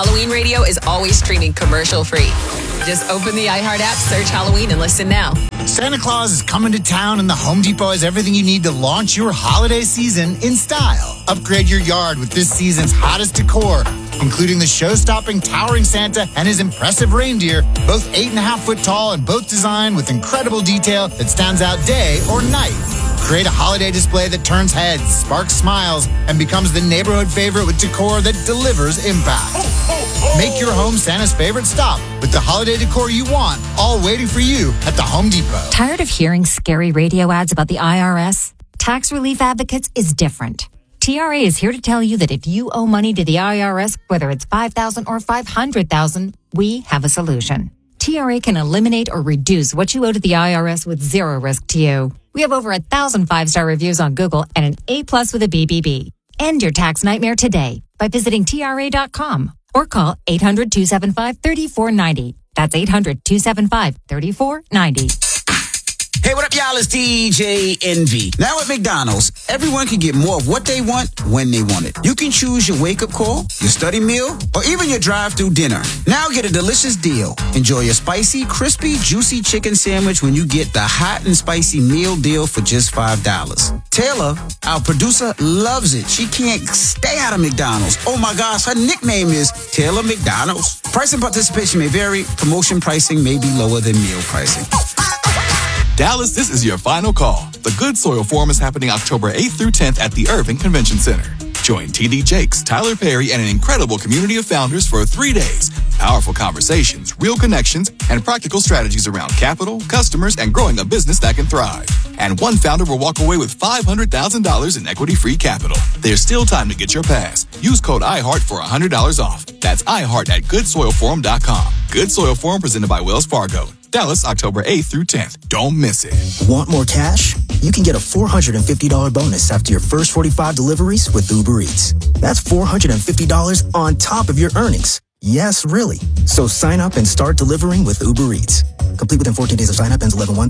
Halloween Radio is always streaming commercial-free. Just open the iHeart app, search Halloween, and listen now. Santa Claus is coming to town, and the Home Depot has everything you need to launch your holiday season in style. Upgrade your yard with this season's hottest decor, including the show-stopping towering Santa and his impressive reindeer, both 8.5 foot tall and both designed with incredible detail that stands out day or night. Create a holiday display that turns heads, sparks smiles, and becomes the neighborhood favorite with decor that delivers impact. Make your home Santa's favorite stop with the holiday decor you want, all waiting for you at the Home Depot. Tired of hearing scary radio ads about the IRS? Tax Relief Advocates is different. TRA is here to tell you that if you owe money to the IRS, whether it's $5,000 or $500,000, we have a solution. TRA can eliminate or reduce what you owe to the IRS with zero risk to you. We have over 1,000 5-star reviews on Google and an A+ with a BBB. End your tax nightmare today by visiting TRA.com or call 800-275-3490. That's 800-275-3490. Hey, what up, y'all? It's DJ Envy. Now at McDonald's, everyone can get more of what they want when they want it. You can choose your wake-up call, your study meal, or even your drive-through dinner. Now get a delicious deal. Enjoy your spicy, crispy, juicy chicken sandwich when you get the hot and spicy meal deal for just $5. Taylor, our producer, loves it. She can't stay out of McDonald's. Oh my gosh, her nickname is Taylor McDonald's. Price and participation may vary. Promotion pricing may be lower than meal pricing. Dallas, this is your final call. The Good Soil Forum is happening October 8th through 10th at the Irving Convention Center. Join TD Jakes, Tyler Perry, and an incredible community of founders for 3 days. Powerful conversations, real connections, and practical strategies around capital, customers, and growing a business that can thrive. And one founder will walk away with $500,000 in equity-free capital. There's still time to get your pass. Use code IHEART for $100 off. That's iHeart at GoodSoilForum.com. Good Soil Forum presented by Wells Fargo. Dallas, October 8th through 10th. Don't miss it. Want more cash? You can get a $450 bonus after your first 45 deliveries with Uber Eats. That's $450 on top of your earnings. Yes, really. So sign up and start delivering with Uber Eats. Complete within 14 days of sign up, ends 11/1.